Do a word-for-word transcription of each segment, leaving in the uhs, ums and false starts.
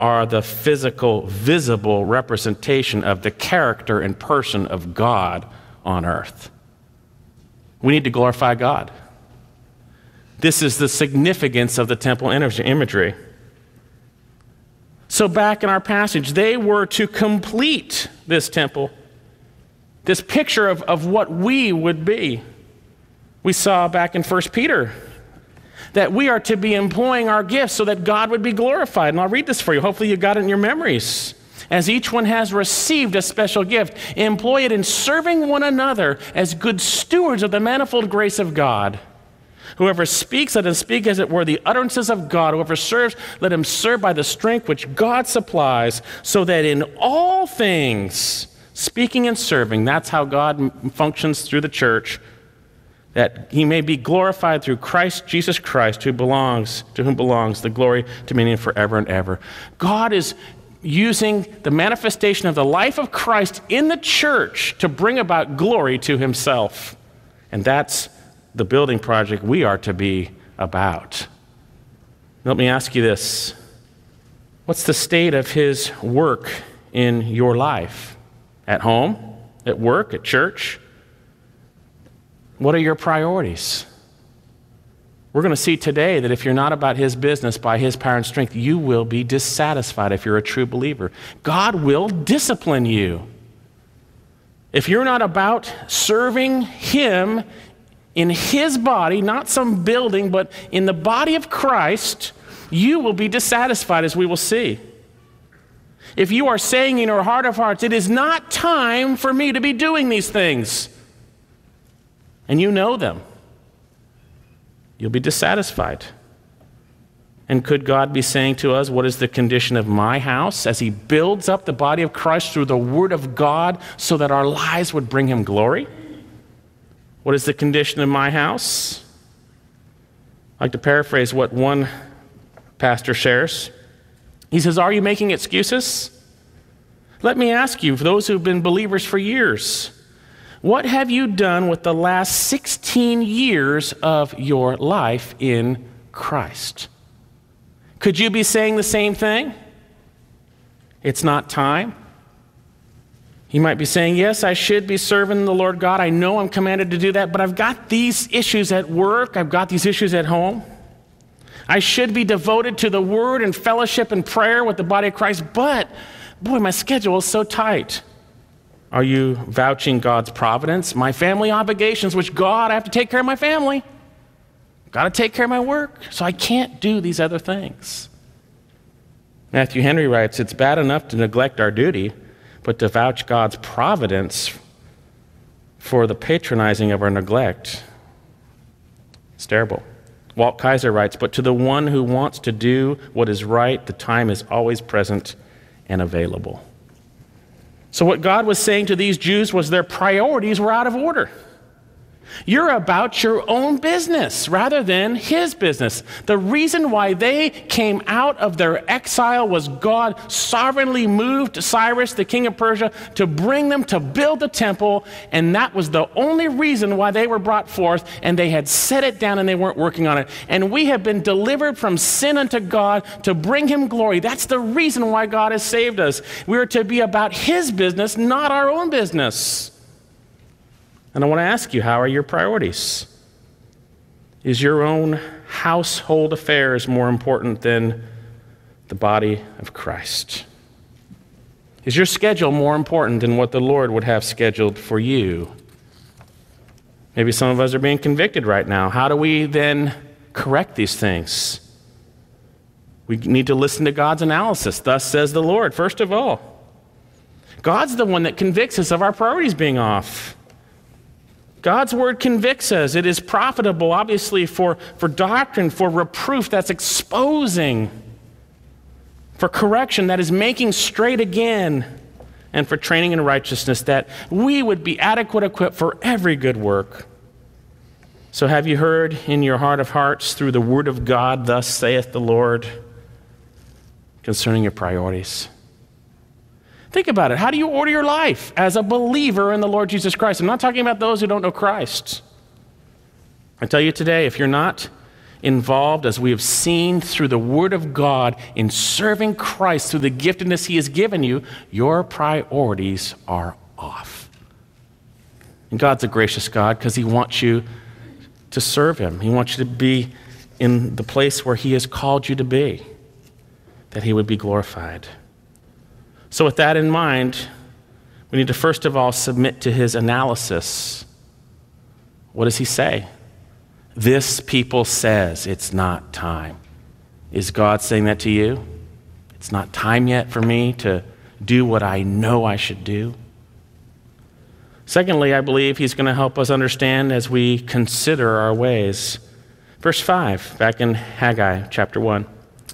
are the physical, visible representation of the character and person of God on earth. We need to glorify God. This is the significance of the temple imagery. So back in our passage, they were to complete this temple, this picture of, of what we would be. We saw back in First Peter that we are to be employing our gifts so that God would be glorified. And I'll read this for you. Hopefully you got it in your memories. As each one has received a special gift, employ it in serving one another as good stewards of the manifold grace of God. Whoever speaks, let him speak as it were the utterances of God. Whoever serves, let him serve by the strength which God supplies, so that in all things, speaking and serving, that's how God functions through the church, that he may be glorified through Christ, Jesus Christ, who belongs, to whom belongs the glory, dominion forever and ever. God is using the manifestation of the life of Christ in the church to bring about glory to himself. And that's the building project we are to be about. Let me ask you this. What's the state of his work in your life? At home? At work? At church? What are your priorities? We're going to see today that if you're not about his business by his power and strength, you will be dissatisfied if you're a true believer. God will discipline you. If you're not about serving him in his body, not some building, but in the body of Christ, you will be dissatisfied, as we will see. If you are saying in your heart of hearts, it is not time for me to be doing these things, and you know them, you'll be dissatisfied. And could God be saying to us, what is the condition of my house as he builds up the body of Christ through the word of God so that our lives would bring him glory? What is the condition of my house? I'd like to paraphrase what one pastor shares. He says, are you making excuses? Let me ask you, for those who've been believers for years, what have you done with the last sixteen years of your life in Christ? Could you be saying the same thing? It's not time. You might be saying, yes, I should be serving the Lord God. I know I'm commanded to do that, but I've got these issues at work. I've got these issues at home. I should be devoted to the word and fellowship and prayer with the body of Christ, but boy, my schedule is so tight. Are you vouching God's providence? My family obligations, which God, I have to take care of my family. Got to take care of my work, so I can't do these other things. Matthew Henry writes, it's bad enough to neglect our duty, but to vouch God's providence for the patronizing of our neglect, it's terrible. Walt Kaiser writes, but to the one who wants to do what is right, the time is always present and available. So what God was saying to these Jews was their priorities were out of order. You're about your own business rather than his business. The reason why they came out of their exile was God sovereignly moved Cyrus, the king of Persia, to bring them to build the temple, and that was the only reason why they were brought forth, and they had set it down and they weren't working on it. And we have been delivered from sin unto God to bring him glory. That's the reason why God has saved us. We are to be about his business, not our own business. And I want to ask you, how are your priorities? Is your own household affairs more important than the body of Christ? Is your schedule more important than what the Lord would have scheduled for you? Maybe some of us are being convicted right now. How do we then correct these things? We need to listen to God's analysis. Thus says the Lord, first of all. God's the one that convicts us of our priorities being off. God's word convicts us. It is profitable, obviously, for, for doctrine, for reproof, that's exposing, for correction, that is making straight again, and for training in righteousness, that we would be adequate equipped for every good work. So have you heard in your heart of hearts through the word of God, thus saith the Lord, concerning your priorities? Think about it. How do you order your life as a believer in the Lord Jesus Christ? I'm not talking about those who don't know Christ. I tell you today, if you're not involved, as we have seen through the Word of God, in serving Christ through the giftedness He has given you, your priorities are off. And God's a gracious God because He wants you to serve Him. He wants you to be in the place where He has called you to be, that He would be glorified. So with that in mind, we need to first of all submit to His analysis. What does He say? This people says it's not time. Is God saying that to you? It's not time yet for me to do what I know I should do. Secondly, I believe He's going to help us understand as we consider our ways. Verse five, back in Haggai chapter one.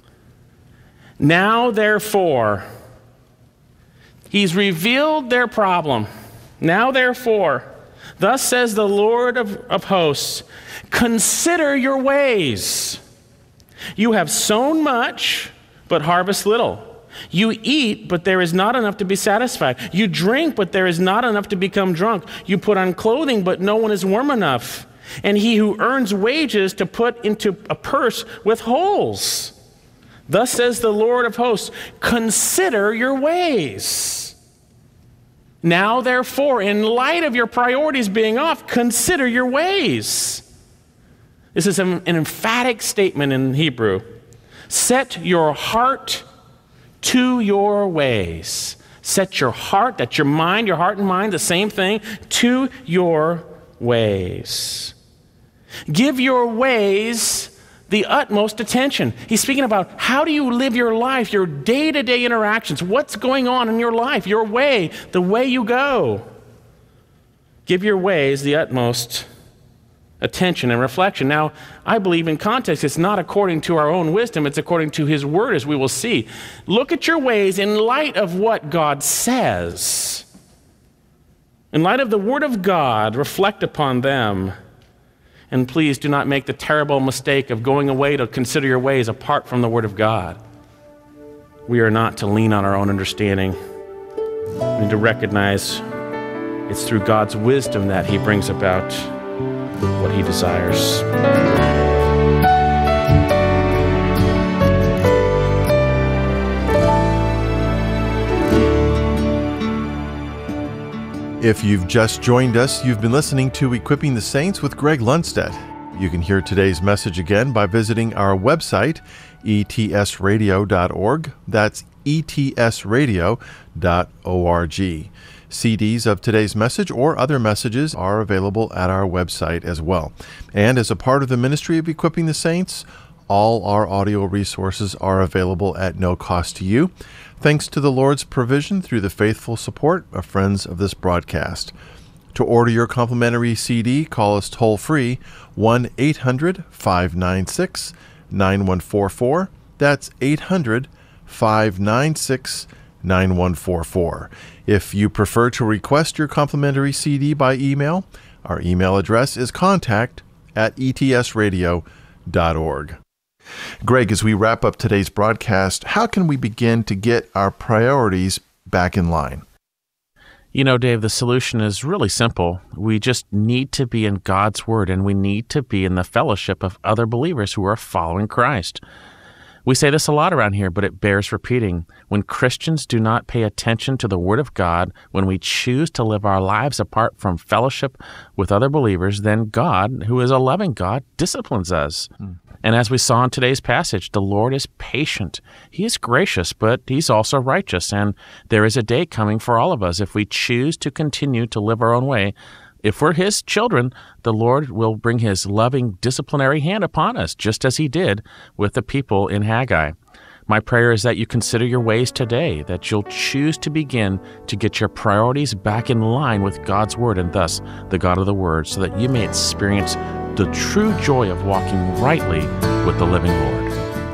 Now therefore, He's revealed their problem. Now therefore, thus says the Lord of, of hosts, consider your ways. You have sown much, but harvest little. You eat, but there is not enough to be satisfied. You drink, but there is not enough to become drunk. You put on clothing, but no one is warm enough. And he who earns wages to put into a purse with holes. Thus says the Lord of hosts, consider your ways. Now, therefore, in light of your priorities being off, consider your ways. This is an, an emphatic statement in Hebrew. Set your heart to your ways. Set your heart, that's your mind, your heart and mind, the same thing, to your ways. Give your ways the utmost attention. He's speaking about how do you live your life, your day-to-day interactions, what's going on in your life, your way, the way you go. Give your ways the utmost attention and reflection. Now, I believe in context, it's not according to our own wisdom, it's according to His Word, as we will see. Look at your ways in light of what God says. In light of the Word of God, reflect upon them. And please do not make the terrible mistake of going away to consider your ways apart from the Word of God. We are not to lean on our own understanding. We need to recognize it's through God's wisdom that He brings about what He desires. If you've just joined us, you've been listening to Equipping the Saints with Greg Lundstedt. You can hear today's message again by visiting our website, e t s radio dot org. That's e t s radio dot org. C Ds of today's message or other messages are available at our website as well. And as a part of the ministry of Equipping the Saints, all our audio resources are available at no cost to you, thanks to the Lord's provision through the faithful support of friends of this broadcast. To order your complimentary C D, call us toll-free, one eight hundred five nine six nine one four four. That's eight hundred five nine six nine one four four. If you prefer to request your complimentary C D by email, our email address is contact at e t s radio dot org. Greg, as we wrap up today's broadcast, how can we begin to get our priorities back in line? You know, Dave, the solution is really simple. We just need to be in God's Word, and we need to be in the fellowship of other believers who are following Christ. We say this a lot around here, but it bears repeating. When Christians do not pay attention to the Word of God, when we choose to live our lives apart from fellowship with other believers, then God, who is a loving God, disciplines us. Hmm. And as we saw in today's passage, the Lord is patient. He is gracious, but He's also righteous. And there is a day coming for all of us if we choose to continue to live our own way. If we're His children, the Lord will bring His loving disciplinary hand upon us, just as He did with the people in Haggai. My prayer is that you consider your ways today, that you'll choose to begin to get your priorities back in line with God's Word and thus the God of the Word, so that you may experience the true joy of walking rightly with the living Lord.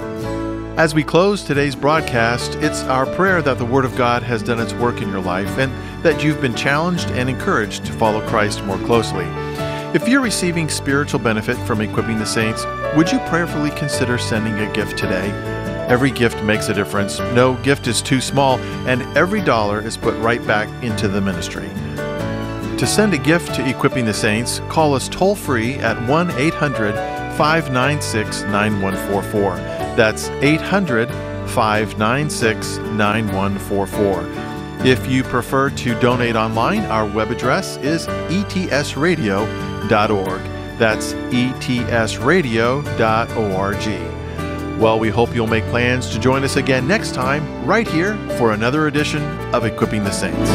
As we close today's broadcast, it's our prayer that the Word of God has done its work in your life and that you've been challenged and encouraged to follow Christ more closely. If you're receiving spiritual benefit from Equipping the Saints, would you prayerfully consider sending a gift today? Every gift makes a difference. No gift is too small, and every dollar is put right back into the ministry. To send a gift to Equipping the Saints, call us toll-free at one eight hundred five nine six, nine one four four. That's eight hundred, five nine six, nine one four four. If you prefer to donate online, our web address is e t s radio dot org. That's e t s radio dot org. Well, we hope you'll make plans to join us again next time, right here, for another edition of Equipping the Saints.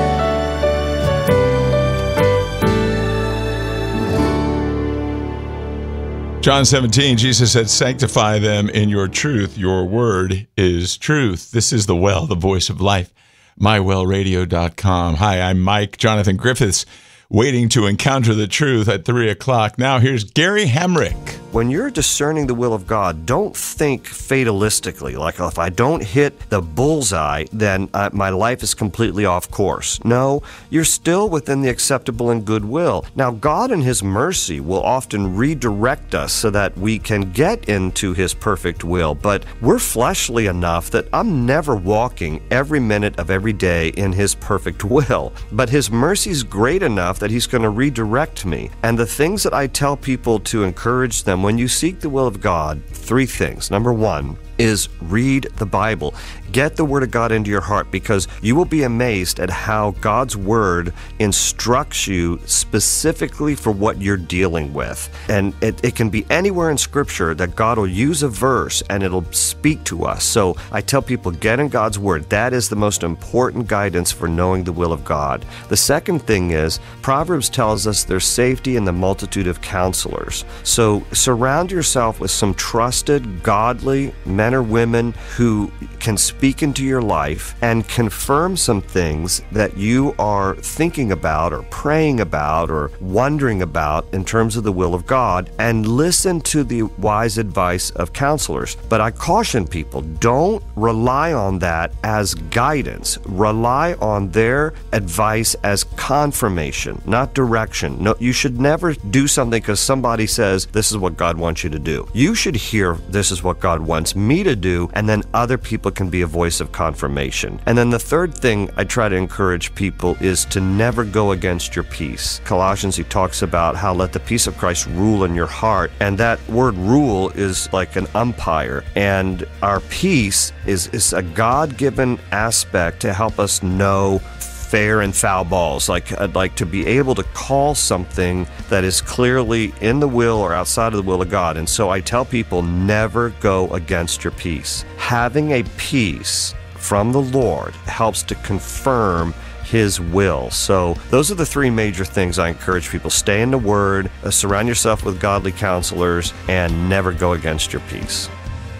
John seventeen, Jesus said, sanctify them in your truth. Your word is truth. This is The Well, the voice of life. my well radio dot com. Hi, I'm Mike Jonathan Griffiths, waiting to encounter the truth at three o'clock. Now here's Gary Hamrick. When you're discerning the will of God, don't think fatalistically, like if I don't hit the bullseye, then uh, my life is completely off course. No, you're still within the acceptable and good will. Now, God in His mercy will often redirect us so that we can get into His perfect will, but we're fleshly enough that I'm never walking every minute of every day in His perfect will. But His mercy is great enough that He's going to redirect me. And the things that I tell people to encourage them, when you seek the will of God, three things. Number one is read the Bible. Get the Word of God into your heart, because you will be amazed at how God's Word instructs you specifically for what you're dealing with. And it, it can be anywhere in Scripture that God will use a verse and it'll speak to us. So I tell people, get in God's Word. That is the most important guidance for knowing the will of God. The second thing is, Proverbs tells us there's safety in the multitude of counselors. So surround yourself with some trusted, godly men or women who can speak into your life and confirm some things that you are thinking about or praying about or wondering about in terms of the will of God, and listen to the wise advice of counselors. But I caution people, don't rely on that as guidance. Rely on their advice as confirmation, not direction. No, you should never do something because somebody says, this is what God wants you to do. You should hear, this is what God wants me to do, and then other people can be a voice of confirmation. And then the third thing I try to encourage people is to never go against your peace. Colossians, he talks about how let the peace of Christ rule in your heart, and that word rule is like an umpire, and our peace is, is a God-given aspect to help us know fair and foul balls, like I'd like to be able to call something that is clearly in the will or outside of the will of God. And so I tell people, never go against your peace. Having a peace from the Lord helps to confirm His will. So those are the three major things I encourage people. Stay in the Word, uh, surround yourself with godly counselors, and never go against your peace.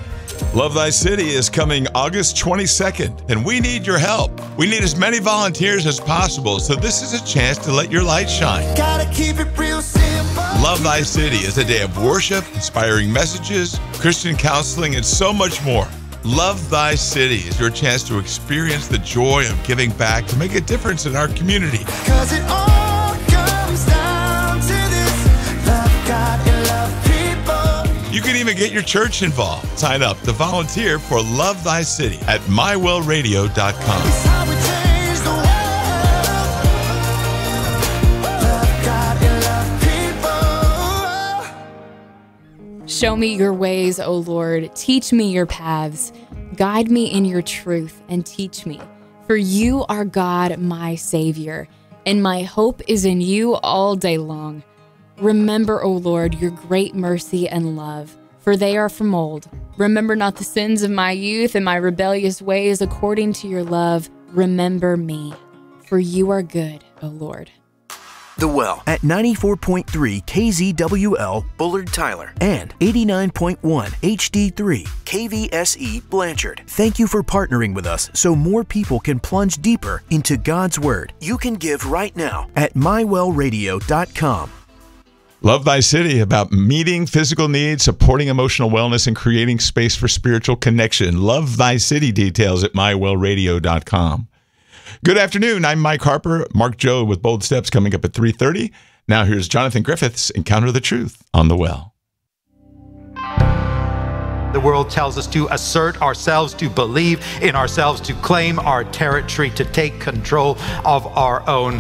Love Thy City is coming August twenty-second, and we need your help. We need as many volunteers as possible, so this is a chance to let your light shine. Gotta keep it real simple. Love Thy City is a day of worship, inspiring messages, Christian counseling, and so much more. Love Thy City is your chance to experience the joy of giving back to make a difference in our community. 'Cause it all comes down to this: love God and love people. You can even get your church involved. Sign up to volunteer for Love Thy City at my well radio dot com. Show me your ways, O Lord. Teach me your paths. Guide me in your truth and teach me. For you are God, my Savior, and my hope is in you all day long. Remember, O Lord, your great mercy and love, for they are from old. Remember not the sins of my youth and my rebellious ways. According to your love, remember me, for you are good, O Lord. The Well at ninety-four point three K Z W L Bullard Tyler and eighty-nine point one H D three K V S E Blanchard. Thank you for partnering with us so more people can plunge deeper into God's Word. You can give right now at my well radio dot com. Love Thy City, about meeting physical needs, supporting emotional wellness, and creating space for spiritual connection. Love Thy City details at my well radio dot com. Good afternoon. I'm Mike Harper. Mark Joe with Bold Steps coming up at three thirty. Now here's Jonathan Griffiths, Encounter the Truth on The Well. The world tells us to assert ourselves, to believe in ourselves, to claim our territory, to take control of our own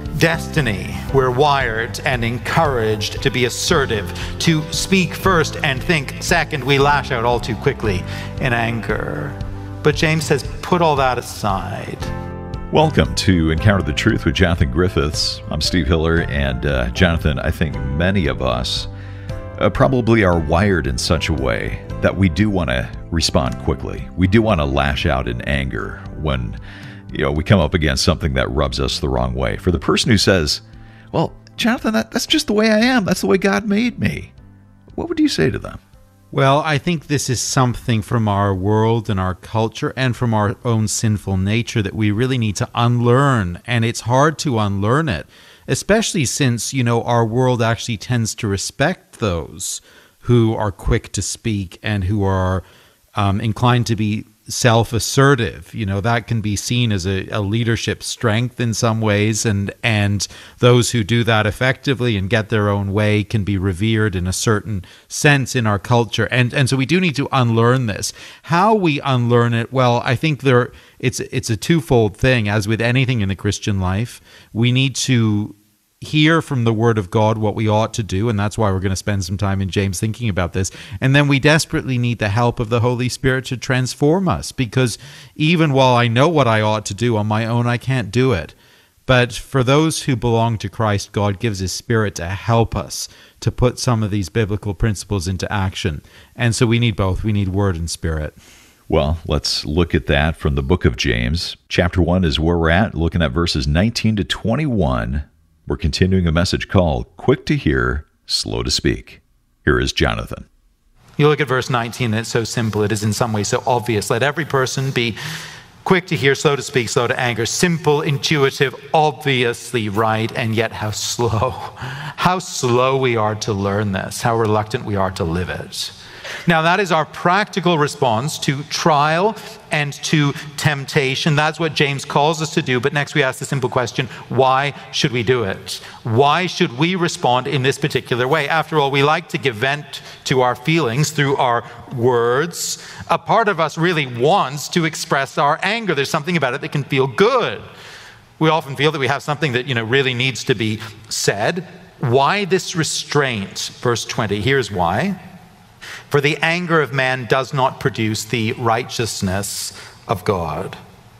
destiny. We're wired and encouraged to be assertive, to speak first and think second. We lash out all too quickly in anger. But James says, put all that aside. Welcome to Encounter the Truth with Jonathan Griffiths. I'm Steve Hiller, and uh, Jonathan, I think many of us uh, probably are wired in such a way that we do want to respond quickly. We do want to lash out in anger when, you know, we come up against something that rubs us the wrong way. For the person who says, well, Jonathan, that, that's just the way I am. That's the way God made me. What would you say to them? Well, I think this is something from our world and our culture and from our own sinful nature that we really need to unlearn. And it's hard to unlearn it, especially since, you know, our world actually tends to respect those who are quick to speak and who are um, inclined to be self-assertive. You know, that can be seen as a, a leadership strength in some ways, and and those who do that effectively and get their own way can be revered in a certain sense in our culture. And and so we do need to unlearn this. How we unlearn it? Well, I think there it's it's a twofold thing. As with anything in the Christian life, we need to hear from the Word of God what we ought to do, and that's why we're going to spend some time in James thinking about this. And then we desperately need the help of the Holy Spirit to transform us, because even while I know what I ought to do on my own, I can't do it. But for those who belong to Christ, God gives His Spirit to help us to put some of these biblical principles into action. And so we need both. We need Word and Spirit. Well, let's look at that from the book of James. Chapter one is where we're at, looking at verses nineteen to twenty-one. We're continuing a message called Quick to Hear, Slow to Speak. Here is Jonathan. You look at verse nineteen, and it's so simple. It is in some way so obvious. Let every person be quick to hear, slow to speak, slow to anger. Simple, intuitive, obviously right, and yet how slow. How slow we are to learn this. How reluctant we are to live it. Now, that is our practical response to trial and to temptation. That's what James calls us to do. But next we ask the simple question, why should we do it? Why should we respond in this particular way? After all, we like to give vent to our feelings through our words. A part of us really wants to express our anger. There's something about it that can feel good. We often feel that we have something that, you know, really needs to be said. Why this restraint? Verse twenty, here's why. For the anger of man does not produce the righteousness of God.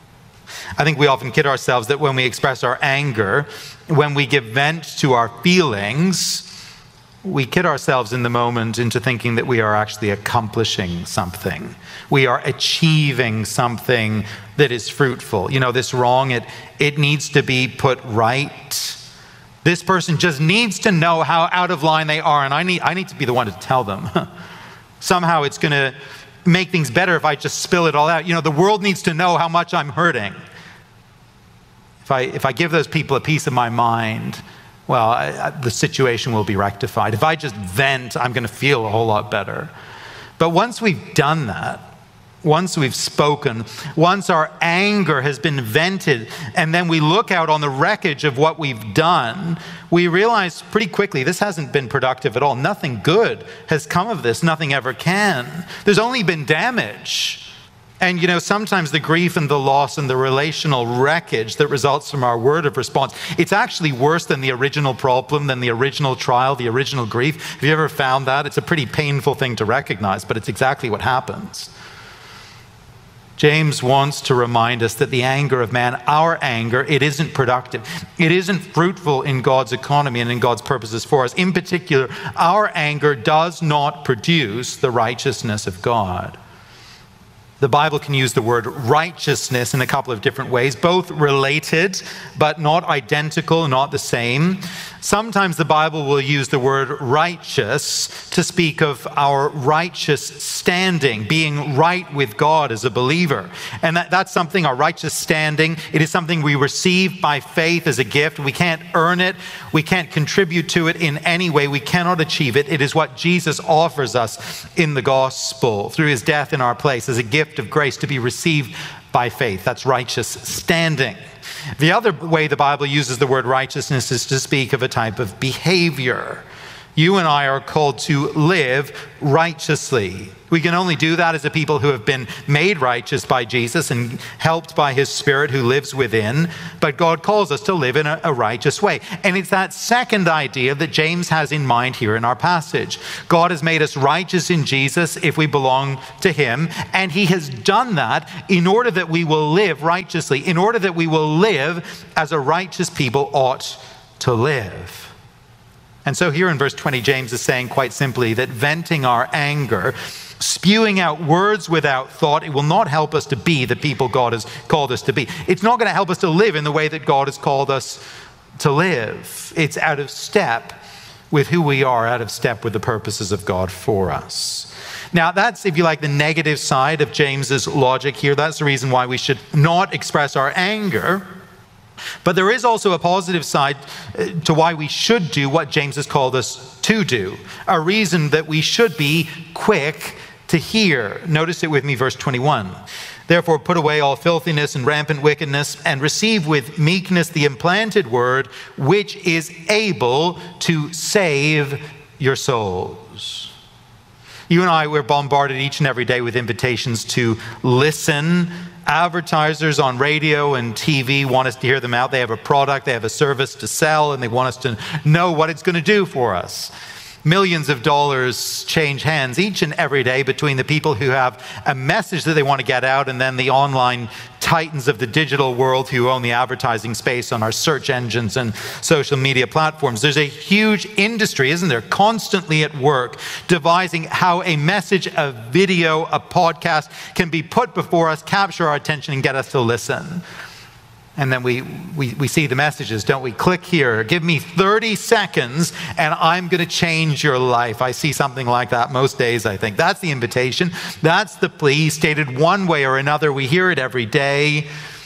I think we often kid ourselves that when we express our anger, when we give vent to our feelings, we kid ourselves in the moment into thinking that we are actually accomplishing something. We are achieving something that is fruitful. You know, this wrong, it, it needs to be put right. This person just needs to know how out of line they are, and I need, I need to be the one to tell them. Somehow it's going to make things better if I just spill it all out. You know, the world needs to know how much I'm hurting. If I, if I give those people a piece of my mind, well, I, I, the situation will be rectified. If I just vent, I'm going to feel a whole lot better. But once we've done that, once we've spoken, once our anger has been vented, and then we look out on the wreckage of what we've done, we realize pretty quickly this hasn't been productive at all. Nothing good has come of this. Nothing ever can. There's only been damage. And, you know, sometimes the grief and the loss and the relational wreckage that results from our word of response, it's actually worse than the original problem, than the original trial, the original grief. Have you ever found that? It's a pretty painful thing to recognize, but it's exactly what happens. James wants to remind us that the anger of man, our anger, it isn't productive. It isn't fruitful in God's economy and in God's purposes for us. In particular, our anger does not produce the righteousness of God. The Bible can use the word righteousness in a couple of different ways, both related, but not identical, not the same. Sometimes the Bible will use the word righteous to speak of our righteous standing, being right with God as a believer. And that, that's something, our righteous standing, it is something we receive by faith as a gift. We can't earn it. We can't contribute to it in any way. We cannot achieve it. It is what Jesus offers us in the gospel through his death in our place as a gift of grace to be received by faith. That's righteous standing. The other way the Bible uses the word righteousness is to speak of a type of behavior. You and I are called to live righteously. We can only do that as a people who have been made righteous by Jesus and helped by his Spirit who lives within. But God calls us to live in a, a righteous way. And it's that second idea that James has in mind here in our passage. God has made us righteous in Jesus if we belong to him. And he has done that in order that we will live righteously, in order that we will live as a righteous people ought to live. And so here in verse twenty, James is saying quite simply that venting our anger, spewing out words without thought, it will not help us to be the people God has called us to be. It's not going to help us to live in the way that God has called us to live. It's out of step with who we are, out of step with the purposes of God for us. Now, that's, if you like, the negative side of James's logic here. That's the reason why we should not express our anger. But there is also a positive side to why we should do what James has called us to do, a reason that we should be quick to hear. Notice it with me, verse twenty-one. Therefore, put away all filthiness and rampant wickedness, and receive with meekness the implanted word, which is able to save your souls. You and I, we're bombarded each and every day with invitations to listen. Advertisers on radio and T V want us to hear them out. They have a product, they have a service to sell, and they want us to know what it's going to do for us. Millions of dollars change hands each and every day between the people who have a message that they want to get out and then the online titans of the digital world who own the advertising space on our search engines and social media platforms. There's a huge industry, isn't there, constantly at work devising how a message, a video, a podcast can be put before us, capture our attention, and get us to listen. And then we, we, we see the messages, don't we? Click here, give me thirty seconds, and I'm going to change your life. I see something like that most days, I think. That's the invitation. That's the plea, stated one way or another. We hear it every day.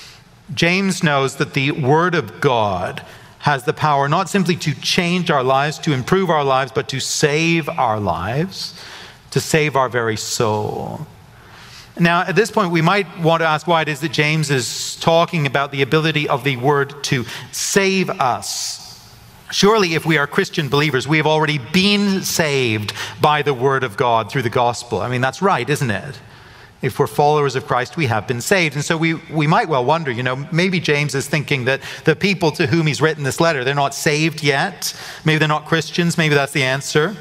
James knows that the Word of God has the power not simply to change our lives, to improve our lives, but to save our lives, to save our very soul. Now, at this point, we might want to ask why it is that James is talking about the ability of the word to save us. Surely, if we are Christian believers, we have already been saved by the word of God through the gospel. I mean, that's right, isn't it? If we're followers of Christ, we have been saved. And so we, we might well wonder, you know, maybe James is thinking that the people to whom he's written this letter, they're not saved yet. Maybe they're not Christians. Maybe that's the answer.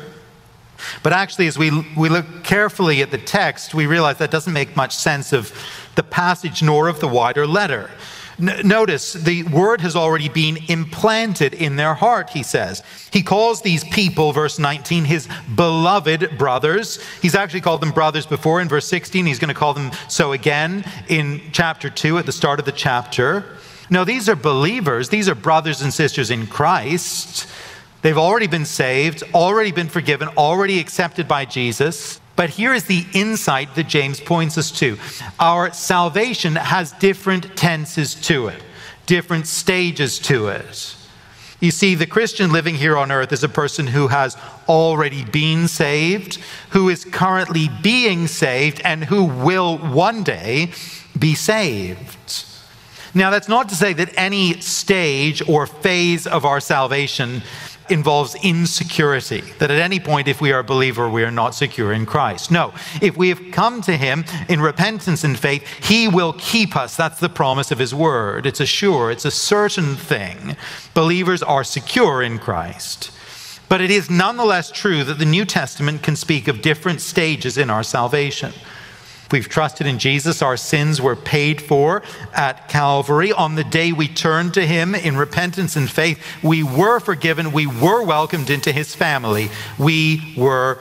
But actually, as we, we look carefully at the text, we realize that doesn't make much sense of the passage nor of the wider letter. N- notice, the word has already been implanted in their heart, he says. He calls these people, verse nineteen, his beloved brothers. He's actually called them brothers before in verse sixteen. He's going to call them so again in chapter two at the start of the chapter. No, these are believers. These are brothers and sisters in Christ. They've already been saved, already been forgiven, already accepted by Jesus. But here is the insight that James points us to. Our salvation has different tenses to it, different stages to it. You see, the Christian living here on earth is a person who has already been saved, who is currently being saved, and who will one day be saved. Now, that's not to say that any stage or phase of our salvation involves insecurity, that at any point, if we are a believer, we are not secure in Christ. No, if we have come to him in repentance and faith, he will keep us. That's the promise of his word. It's a sure, it's a certain thing. Believers are secure in Christ. But it is nonetheless true that the New Testament can speak of different stages in our salvation. If we've trusted in Jesus, our sins were paid for at Calvary. On the day we turned to him in repentance and faith, we were forgiven. We were welcomed into his family. We were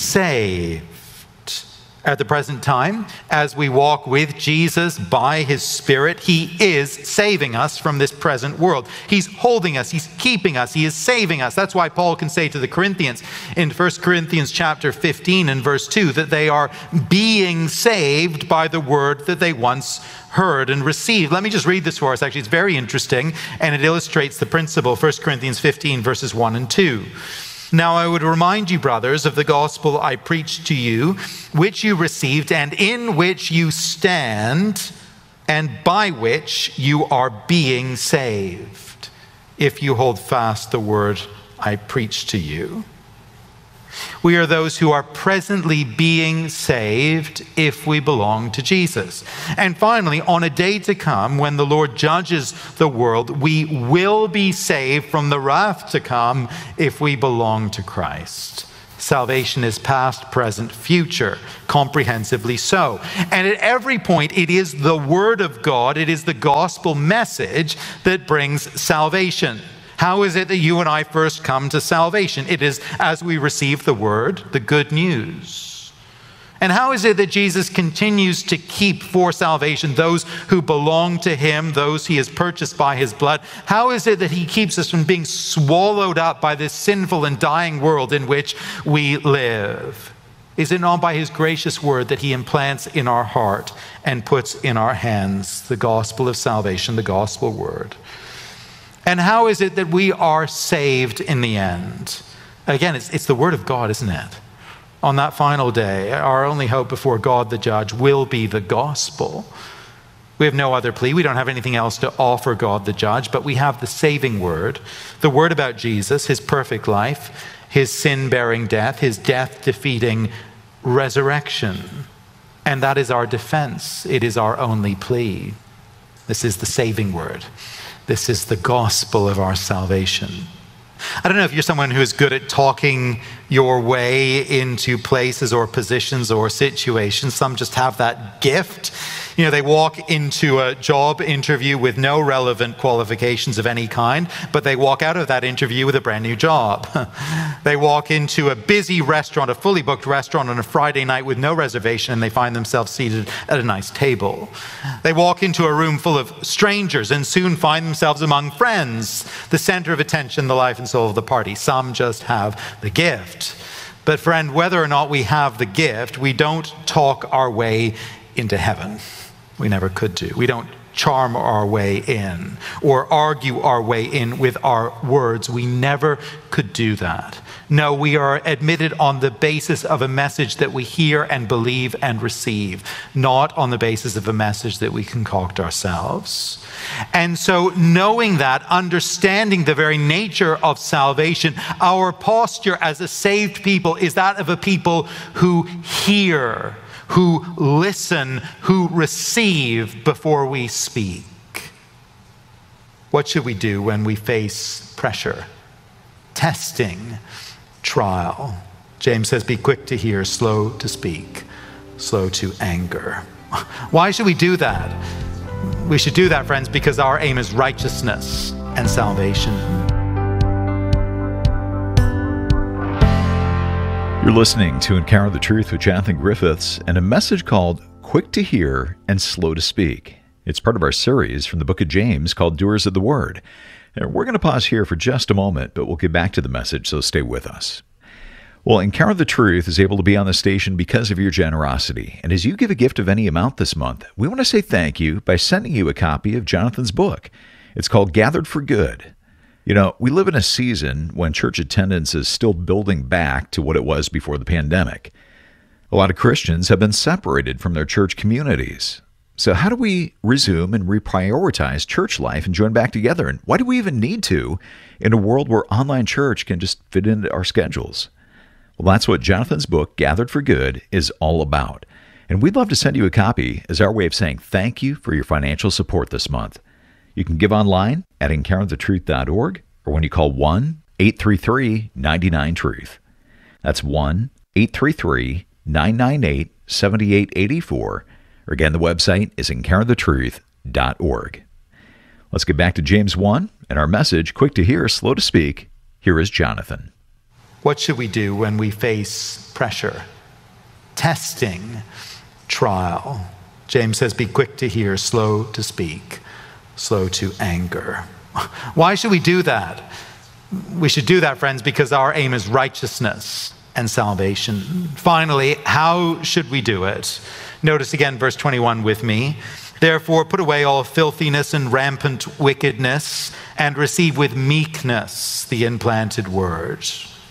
saved. At the present time, as we walk with Jesus by his Spirit, he is saving us from this present world. He's holding us. He's keeping us. He is saving us. That's why Paul can say to the Corinthians in First Corinthians chapter fifteen and verse two that they are being saved by the word that they once heard and received. Let me just read this for us. Actually, it's very interesting, and it illustrates the principle. First Corinthians fifteen, verses one and two. Now I would remind you, brothers, of the gospel I preached to you, which you received and in which you stand, and by which you are being saved, if you hold fast the word I preached to you. We are those who are presently being saved if we belong to Jesus. And finally, on a day to come when the Lord judges the world, we will be saved from the wrath to come if we belong to Christ. Salvation is past, present, future, comprehensively so. And at every point, it is the Word of God, it is the gospel message that brings salvation. How is it that you and I first come to salvation? It is as we receive the Word, the good news. And how is it that Jesus continues to keep for salvation those who belong to Him, those He has purchased by His blood? How is it that He keeps us from being swallowed up by this sinful and dying world in which we live? Is it not by His gracious word that He implants in our heart and puts in our hands the gospel of salvation, the gospel word? And how is it that we are saved in the end? Again, it's, it's the Word of God, isn't it? On that final day, our only hope before God the judge will be the gospel. We have no other plea. We don't have anything else to offer God the judge, but we have the saving word, the word about Jesus, His perfect life, His sin-bearing death, His death-defeating resurrection. And that is our defense. It is our only plea. This is the saving word. This is the gospel of our salvation. I don't know if you're someone who is good at talking your way into places or positions or situations. Some just have that gift. You know, they walk into a job interview with no relevant qualifications of any kind, but they walk out of that interview with a brand new job. They walk into a busy restaurant, a fully booked restaurant on a Friday night with no reservation, and they find themselves seated at a nice table. They walk into a room full of strangers and soon find themselves among friends, the center of attention, the life and soul of the party. Some just have the gift. But friend, whether or not we have the gift, we don't talk our way into heaven. We never could do. We don't charm our way in or argue our way in with our words. We never could do that. No, we are admitted on the basis of a message that we hear and believe and receive, not on the basis of a message that we concoct ourselves. And so knowing that, understanding the very nature of salvation, our posture as a saved people is that of a people who hear, who listen, who receive before we speak. What should we do when we face pressure, testing, trial? James says, be quick to hear, slow to speak, slow to anger. Why should we do that? We should do that, friends, because our aim is righteousness and salvation. You're listening to Encounter the Truth with Jonathan Griffiths and a message called Quick to Hear and Slow to Speak. It's part of our series from the book of James called Doers of the Word. And we're going to pause here for just a moment, but we'll get back to the message, so stay with us. Well, Encounter the Truth is able to be on the station because of your generosity. And as you give a gift of any amount this month, we want to say thank you by sending you a copy of Jonathan's book. It's called Gathered for Good. You know, we live in a season when church attendance is still building back to what it was before the pandemic. A lot of Christians have been separated from their church communities. So how do we resume and reprioritize church life and join back together? And why do we even need to in a world where online church can just fit into our schedules? Well, that's what Jonathan's book, Gathered for Good, is all about. And we'd love to send you a copy as our way of saying thank you for your financial support this month. You can give online at encounter the truth dot org or when you call one eight three three nine nine truth. That's one eight three three nine nine eight seven eight eight four. Or again, the website is encounter the truth dot org. Let's get back to James one and our message, Quick to Hear, Slow to Speak. Here is Jonathan. What should we do when we face pressure, testing, trial? James says, be quick to hear, slow to speak, slow to anger. Why should we do that? We should do that, friends, because our aim is righteousness and salvation. Finally, how should we do it? Notice again verse twenty-one with me. Therefore, put away all filthiness and rampant wickedness and receive with meekness the implanted word.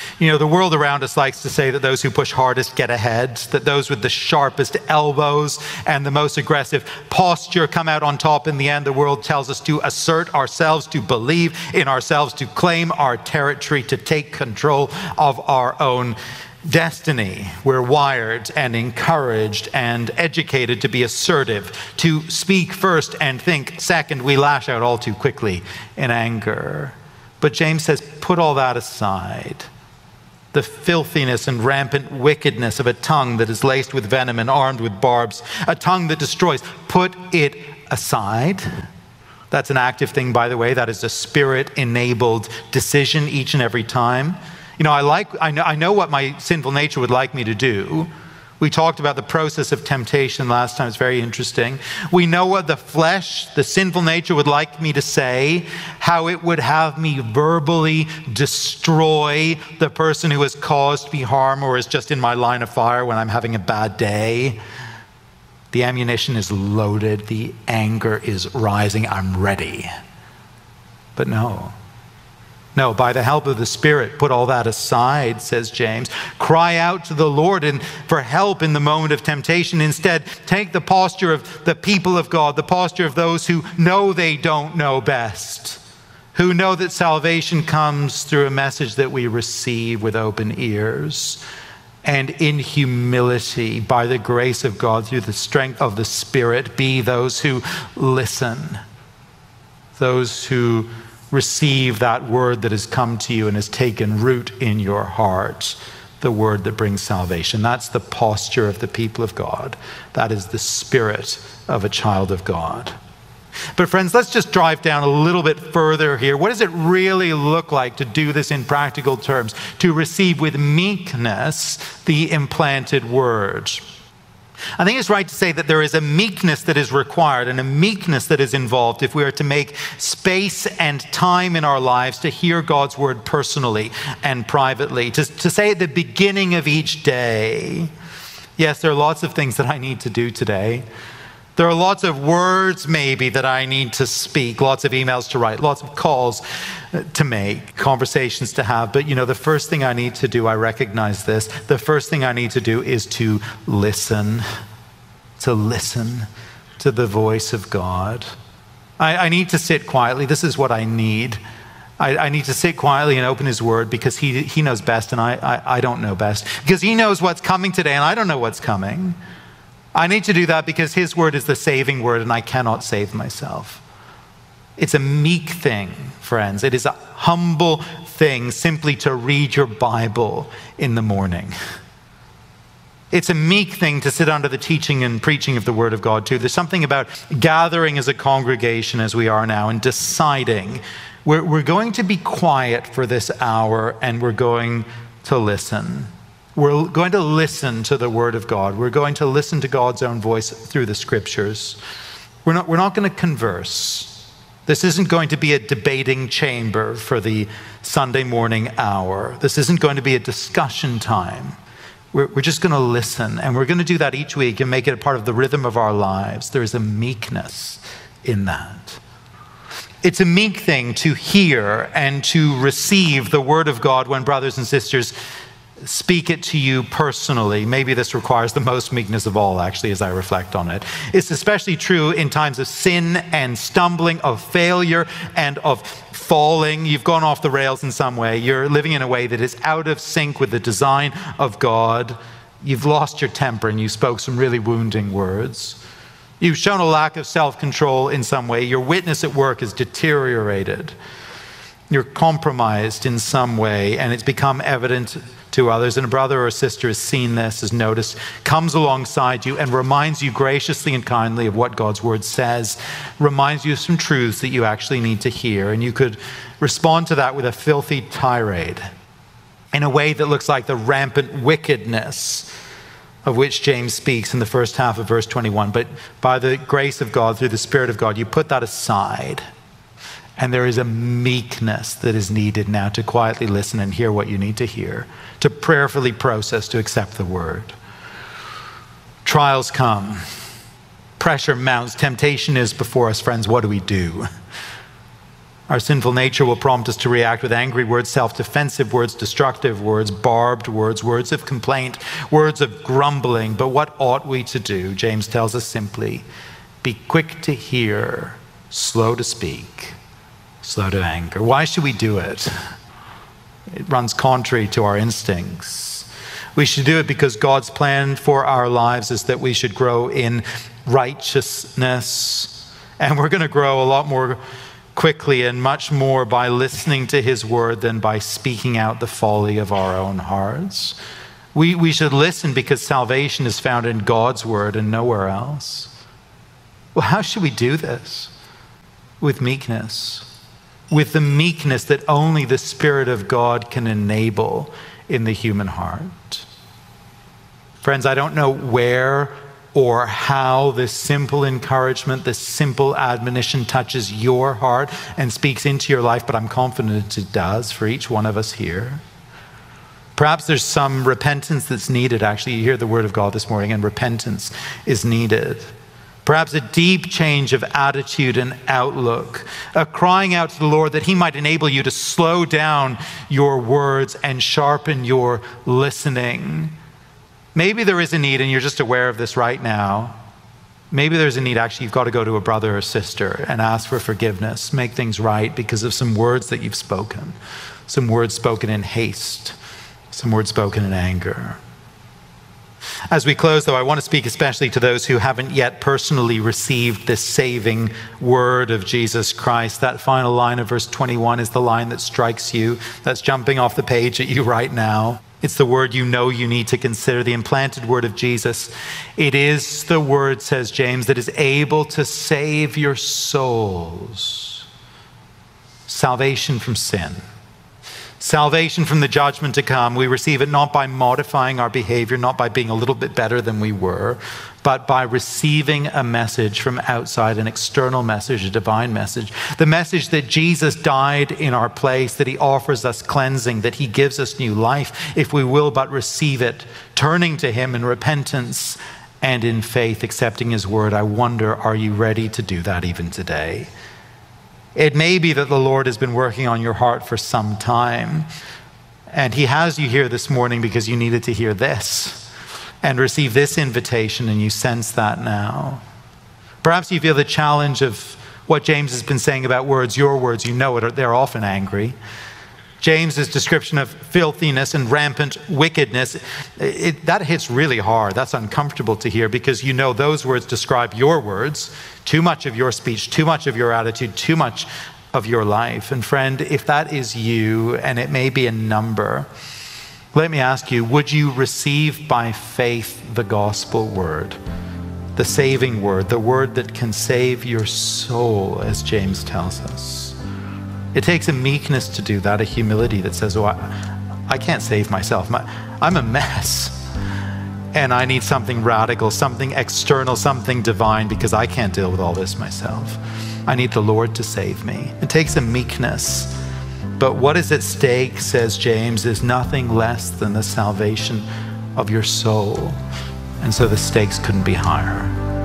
You know, the world around us likes to say that those who push hardest get ahead, that those with the sharpest elbows and the most aggressive posture come out on top in the end. The world tells us to assert ourselves, to believe in ourselves, to claim our territory, to take control of our own destiny. We're wired and encouraged and educated to be assertive, to speak first and think second. We lash out all too quickly in anger. But James says, put all that aside. The filthiness and rampant wickedness of a tongue that is laced with venom and armed with barbs, a tongue that destroys, put it aside. That's an active thing, by the way. That is a spirit-enabled decision each and every time. You know, I like, I know, I know what my sinful nature would like me to do. We talked about the process of temptation last time. It's very interesting. We know what the flesh, the sinful nature would like me to say, how it would have me verbally destroy the person who has caused me harm or is just in my line of fire when I'm having a bad day. The ammunition is loaded. The anger is rising. I'm ready. But no. No, by the help of the Spirit, put all that aside, says James. Cry out to the Lord and for help in the moment of temptation. Instead, take the posture of the people of God, the posture of those who know they don't know best, who know that salvation comes through a message that we receive with open ears. And in humility, by the grace of God, through the strength of the Spirit, be those who listen, those who receive that word that has come to you and has taken root in your heart, the word that brings salvation. That's the posture of the people of God. That is the spirit of a child of God. But friends, let's just drive down a little bit further here. What does it really look like to do this in practical terms? To receive with meekness the implanted word. I think it's right to say that there is a meekness that is required and a meekness that is involved if we are to make space and time in our lives to hear God's word personally and privately. To, to say at the beginning of each day, yes, there are lots of things that I need to do today. There are lots of words maybe that I need to speak, lots of emails to write, lots of calls to make, conversations to have. But you know, the first thing I need to do, I recognize this, the first thing I need to do is to listen, to listen to the voice of God. I, I need to sit quietly. This is what I need. I, I need to sit quietly and open his word because he, he knows best and I, I, I don't know best. Because he knows what's coming today and I don't know what's coming. I need to do that because his word is the saving word and I cannot save myself. It's a meek thing, friends. It is a humble thing simply to read your Bible in the morning. It's a meek thing to sit under the teaching and preaching of the word of God too. There's something about gathering as a congregation as we are now and deciding we're, we're going to be quiet for this hour and we're going to listen. We're going to listen to the word of God. We're going to listen to God's own voice through the scriptures. We're not, we're not going to converse. This isn't going to be a debating chamber for the Sunday morning hour. This isn't going to be a discussion time. We're, we're just going to listen, and we're going to do that each week and make it a part of the rhythm of our lives. There is a meekness in that. It's a meek thing to hear and to receive the word of God when brothers and sisters speak it to you personally. Maybe this requires the most meekness of all, actually, as I reflect on it. It's especially true in times of sin and stumbling, of failure and of falling. You've gone off the rails in some way. You're living in a way that is out of sync with the design of God. You've lost your temper and you spoke some really wounding words. You've shown a lack of self-control in some way. Your witness at work has deteriorated. You're compromised in some way and it's become evident to others, and a brother or a sister has seen this, has noticed, comes alongside you and reminds you graciously and kindly of what God's word says, reminds you of some truths that you actually need to hear, and you could respond to that with a filthy tirade in a way that looks like the rampant wickedness of which James speaks in the first half of verse twenty-one. But by the grace of God, through the Spirit of God, you put that aside. And there is a meekness that is needed now to quietly listen and hear what you need to hear, to prayerfully process, to accept the word. Trials come, pressure mounts, temptation is before us, friends. What do we do? Our sinful nature will prompt us to react with angry words, self-defensive words, destructive words, barbed words, words of complaint, words of grumbling. But what ought we to do? James tells us simply, be quick to hear, slow to speak, slow to anger. Why should we do it? It runs contrary to our instincts. We should do it because God's plan for our lives is that we should grow in righteousness. And we're going to grow a lot more quickly and much more by listening to his word than by speaking out the folly of our own hearts. We, we should listen because salvation is found in God's word and nowhere else. Well, how should we do this? With meekness. With the meekness that only the Spirit of God can enable in the human heart. Friends, I don't know where or how this simple encouragement, this simple admonition touches your heart and speaks into your life, but I'm confident it does for each one of us here. Perhaps there's some repentance that's needed. Actually, you hear the word of God this morning, and repentance is needed. Perhaps a deep change of attitude and outlook, a crying out to the Lord that he might enable you to slow down your words and sharpen your listening. Maybe there is a need, and you're just aware of this right now. Maybe there's a need, actually, you've got to go to a brother or sister and ask for forgiveness, make things right because of some words that you've spoken, some words spoken in haste, some words spoken in anger. As we close, though, I want to speak especially to those who haven't yet personally received this saving word of Jesus Christ. That final line of verse twenty-one is the line that strikes you, that's jumping off the page at you right now. It's the word you know you need to consider, the implanted word of Jesus. It is the word, says James, that is able to save your souls. Salvation from sin. Salvation from the judgment to come. We receive it not by modifying our behavior, not by being a little bit better than we were, but by receiving a message from outside, an external message, a divine message. The message that Jesus died in our place, that he offers us cleansing, that he gives us new life, if we will but receive it, turning to him in repentance and in faith, accepting his word. I wonder, are you ready to do that even today? It may be that the Lord has been working on your heart for some time, and he has you here this morning because you needed to hear this and receive this invitation, and you sense that now. Perhaps you feel the challenge of what James has been saying about words, your words, you know it, they're often angry. James's description of filthiness and rampant wickedness, it, that hits really hard. That's uncomfortable to hear because you know those words describe your words, too much of your speech, too much of your attitude, too much of your life. And friend, if that is you, and it may be a number, let me ask you, would you receive by faith the gospel word, the saving word, the word that can save your soul, as James tells us? It takes a meekness to do that, a humility that says, oh, I, I can't save myself. My, I'm a mess. And I need something radical, something external, something divine, because I can't deal with all this myself. I need the Lord to save me. It takes a meekness. But what is at stake, says James, is nothing less than the salvation of your soul. And so the stakes couldn't be higher.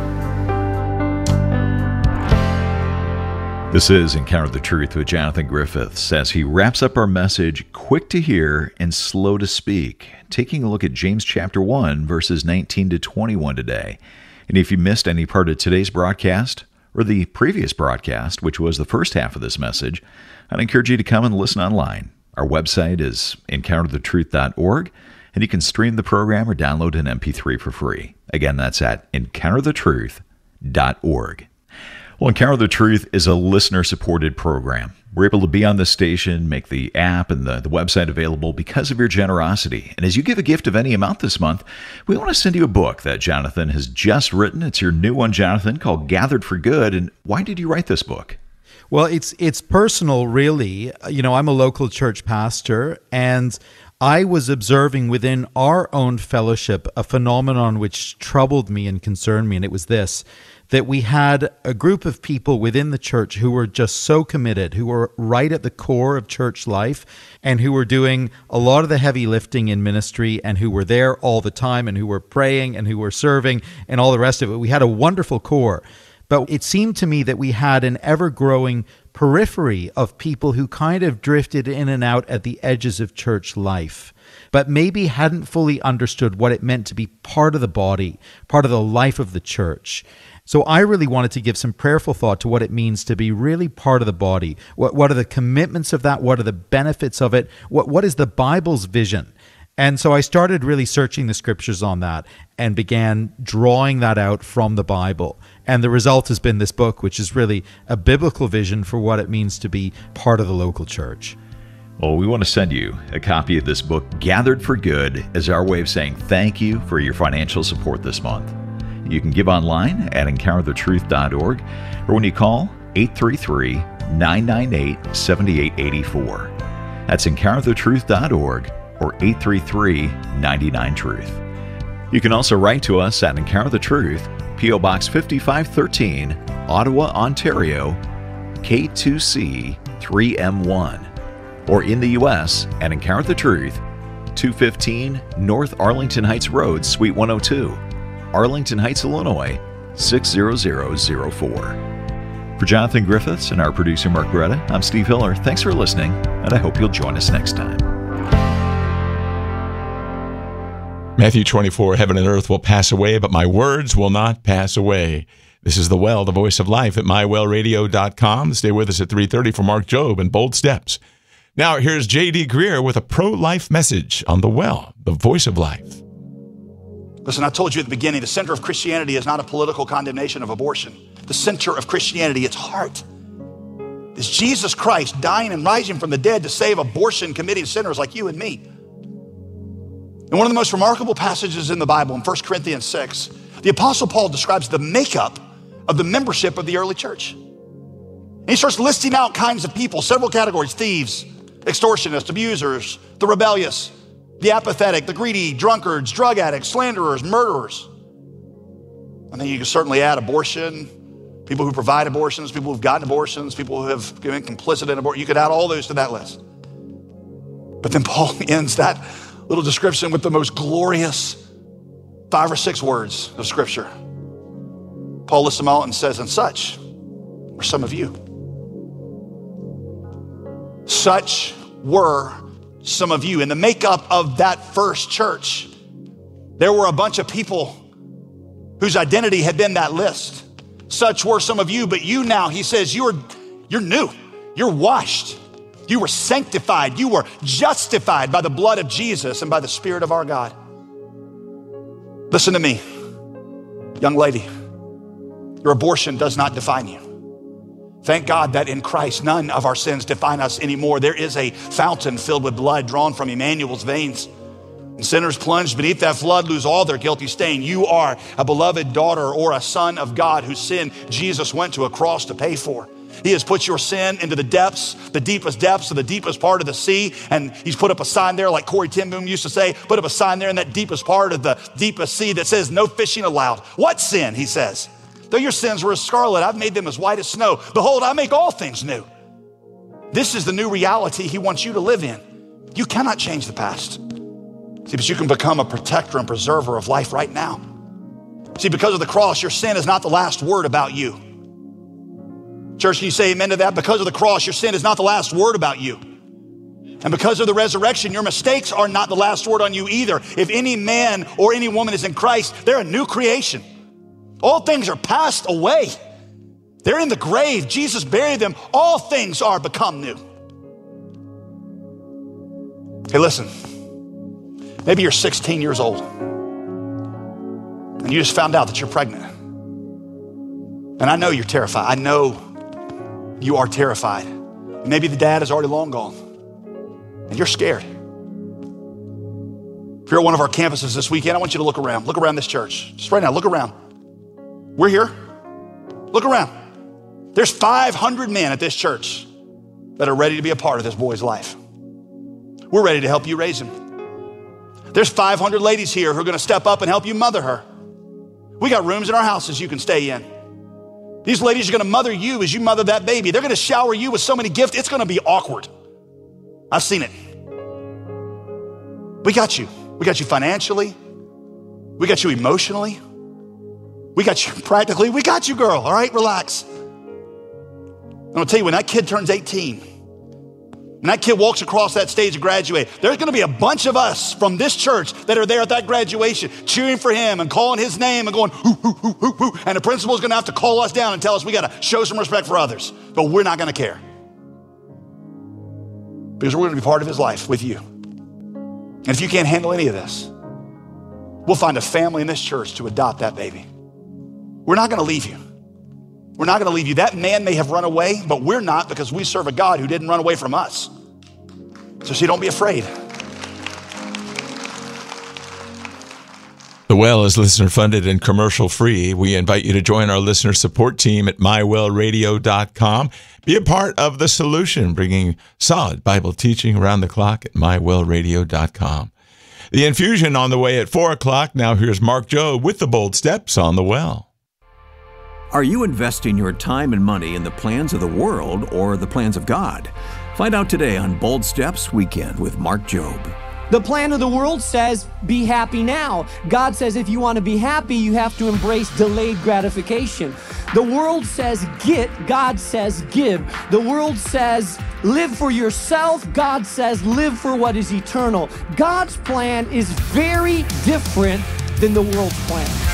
This is Encounter the Truth with Jonathan Griffiths as he wraps up our message, quick to hear and slow to speak, taking a look at James chapter one, verses nineteen to twenty-one today. And if you missed any part of today's broadcast or the previous broadcast, which was the first half of this message, I'd encourage you to come and listen online. Our website is encounter the truth dot org, and you can stream the program or download an M P three for free. Again, that's at encounter the truth dot org. Well, Encounter the Truth is a listener-supported program. We're able to be on the station, make the app and the, the website available because of your generosity. And as you give a gift of any amount this month, we want to send you a book that Jonathan has just written. It's your new one, Jonathan, called Gathered for Good. And why did you write this book? Well, it's it's personal, really. You know, I'm a local church pastor, and I was observing within our own fellowship a phenomenon which troubled me and concerned me, and it was this, that we had a group of people within the church who were just so committed, who were right at the core of church life, and who were doing a lot of the heavy lifting in ministry, and who were there all the time, and who were praying, and who were serving, and all the rest of it. We had a wonderful core. But it seemed to me that we had an ever-growing periphery of people who kind of drifted in and out at the edges of church life, but maybe hadn't fully understood what it meant to be part of the body, part of the life of the church. So I really wanted to give some prayerful thought to what it means to be really part of the body. What what are the commitments of that? What are the benefits of it? What what is the Bible's vision? And so I started really searching the scriptures on that and began drawing that out from the Bible. And the result has been this book, which is really a biblical vision for what it means to be part of the local church. Well, we want to send you a copy of this book, Gathered for Good, as our way of saying thank you for your financial support this month. You can give online at encounter the truth dot org or when you call eight three three, nine nine eight, seven eight eight four. That's encounter the truth dot org or eight three three, nine nine, truth. You can also write to us at Encounter the Truth, P O Box fifty-five thirteen, Ottawa, Ontario, K two C three M one, or in the U S at Encounter the Truth, two fifteen North Arlington Heights Road, Suite one oh two, Arlington Heights, Illinois, six zero zero zero four. For Jonathan Griffiths and our producer Mark Greta, I'm Steve Hiller. Thanks for listening, and I hope you'll join us next time. Matthew twenty-four, heaven and earth will pass away, but my words will not pass away. This is The Well, the voice of life at my well radio dot com. Stay with us at three thirty for Mark Jobe and Bold Steps. Now here's J D Greer with a pro-life message on The Well, the voice of life. Listen, I told you at the beginning, the center of Christianity is not a political condemnation of abortion. The center of Christianity, its heart, is Jesus Christ dying and rising from the dead to save abortion-committing sinners like you and me. In one of the most remarkable passages in the Bible, in First Corinthians six, the Apostle Paul describes the makeup of the membership of the early church. And he starts listing out kinds of people, several categories: thieves, extortionists, abusers, the rebellious, the apathetic, the greedy, drunkards, drug addicts, slanderers, murderers. And then you can certainly add abortion, people who provide abortions, people who've gotten abortions, people who have been complicit in abortion. You could add all those to that list. But then Paul ends that little description with the most glorious five or six words of Scripture. Paul lists them out and says, and such were some of you. Such were some of you. In the makeup of that first church, there were a bunch of people whose identity had been that list. Such were some of you, but you now, he says, you're, you're new, you're washed. You were sanctified. You were justified by the blood of Jesus and by the Spirit of our God. Listen to me, young lady. Your abortion does not define you. Thank God that in Christ, none of our sins define us anymore. There is a fountain filled with blood drawn from Emmanuel's veins. And sinners plunged beneath that flood lose all their guilty stain. You are a beloved daughter or a son of God whose sin Jesus went to a cross to pay for. He has put your sin into the depths, the deepest depths of the deepest part of the sea. And he's put up a sign there, like Corey ten Boom used to say, put up a sign there in that deepest part of the deepest sea that says no fishing allowed. What sin, he says? Though your sins were as scarlet, I've made them as white as snow. Behold, I make all things new. This is the new reality he wants you to live in. You cannot change the past. See, but you can become a protector and preserver of life right now. See, because of the cross, your sin is not the last word about you. Church, can you say amen to that? Because of the cross, your sin is not the last word about you. And because of the resurrection, your mistakes are not the last word on you either. If any man or any woman is in Christ, they're a new creation. All things are passed away. They're in the grave. Jesus buried them. All things are become new. Hey, listen. Maybe you're sixteen years old and you just found out that you're pregnant. And I know you're terrified. I know you are terrified. Maybe the dad is already long gone and you're scared. If you're at one of our campuses this weekend, I want you to look around. Look around this church. Just right now, look around. We're here. Look around. There's five hundred men at this church that are ready to be a part of this boy's life. We're ready to help you raise him. There's five hundred ladies here who are going to step up and help you mother her. We got rooms in our houses you can stay in. These ladies are going to mother you as you mother that baby. They're going to shower you with so many gifts, it's going to be awkward. I've seen it. We got you. We got you financially. We got you emotionally. We got you, practically, we got you, girl, all right? Relax. I'm gonna tell you, when that kid turns eighteen, and that kid walks across that stage to graduate, there's gonna be a bunch of us from this church that are there at that graduation cheering for him and calling his name and going, hoo, hoo, hoo, hoo, hoo. And the principal's gonna have to call us down and tell us we gotta show some respect for others, but we're not gonna care. Because we're gonna be part of his life with you. And if you can't handle any of this, we'll find a family in this church to adopt that baby. We're not gonna leave you. We're not gonna leave you. That man may have run away, but we're not, because we serve a God who didn't run away from us. So see, don't be afraid. The Well is listener funded and commercial free. We invite you to join our listener support team at my well radio dot com. Be a part of the solution, bringing solid Bible teaching around the clock at my well radio dot com. The infusion on the way at four o'clock. Now here's Mark Jobe with the Bold Steps on the Well. Are you investing your time and money in the plans of the world or the plans of God? Find out today on Bold Steps Weekend with Mark Jobe. The plan of the world says, be happy now. God says if you want to be happy, you have to embrace delayed gratification. The world says get, God says give. The world says live for yourself, God says live for what is eternal. God's plan is very different than the world's plan.